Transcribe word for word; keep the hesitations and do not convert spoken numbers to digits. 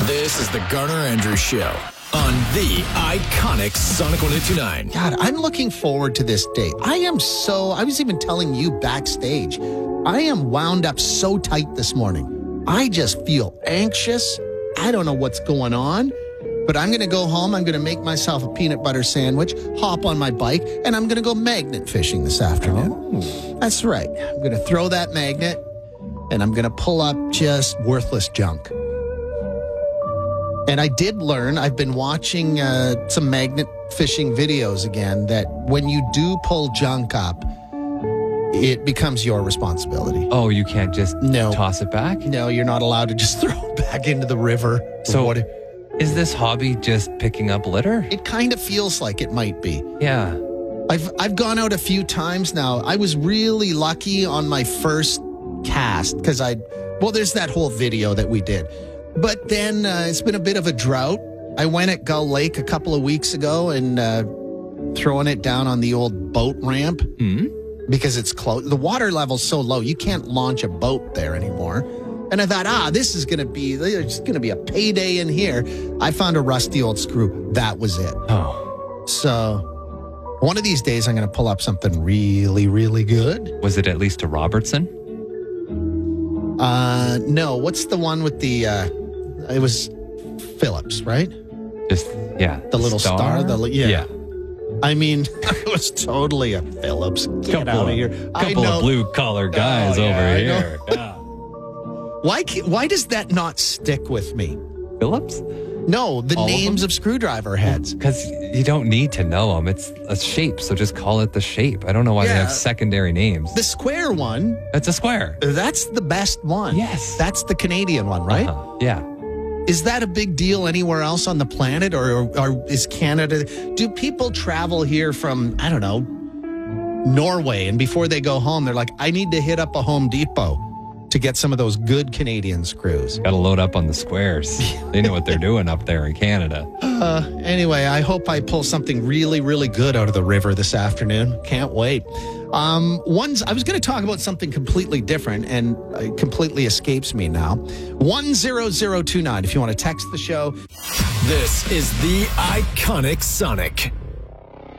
This is the Garner Andrews Show on the iconic Sonic one oh two nine. God, I'm looking forward to this day. I am so, I was even telling you backstage, I am wound up so tight this morning. I just feel anxious. I don't know what's going on, but I'm going to go home. I'm going to make myself a peanut butter sandwich, hop on my bike, and I'm going to go magnet fishing this afternoon. Oh. That's right. I'm going to throw that magnet, and I'm going to pull up just worthless junk. And I did learn, I've been watching uh, some magnet fishing videos again, that when you do pull junk up, it becomes your responsibility. Oh, you can't just no. toss it back? No, you're not allowed to just throw it back into the river. So what, is this hobby just picking up litter? It kind of feels like it might be. Yeah. I've I've gone out a few times now. I was really lucky on my first cast because I, well, there's that whole video that we did. But then uh, it's been a bit of a drought. I went at Gull Lake a couple of weeks ago and uh, throwing it down on the old boat ramp Mm-hmm. because it's close. The water level's so low, you can't launch a boat there anymore. And I thought, ah, this is going to be, there's going to be a payday in here. I found a rusty old screw. That was it. Oh. So one of these days, I'm going to pull up something really, really good. Was it at least a Robertson? Uh, no, what's the one with the, uh, it was Phillips, right? Just, yeah. The little star? the yeah. yeah. I mean, it was totally a Phillips. Get couple out of of, here. Couple of blue collar guys Oh, yeah, over I here. Yeah. Why, ca- why does that not stick with me? Phillips? No, the All of names them? of screwdriver heads. Because you don't need to know them. It's a shape, so just call it the shape. I don't know why they Yeah. have secondary names. The square one, It's a square. that's the best one. Yes. That's the Canadian one, right? Uh-huh. Yeah. Is that a big deal anywhere else on the planet, or, or, or is Canada? Do people travel here from, I don't know, Norway, and before they go home, they're like, I need to hit up a Home Depot to get some of those good Canadian screws? Got to load up on the squares. They know what they're doing up there in Canada. Uh, anyway, I hope I pull something really, really good out of the river this afternoon. Can't wait. Um, one's, I was going to talk about something completely different, and it completely escapes me now. one zero zero two nine if you want to text the show. This is the iconic Sonic.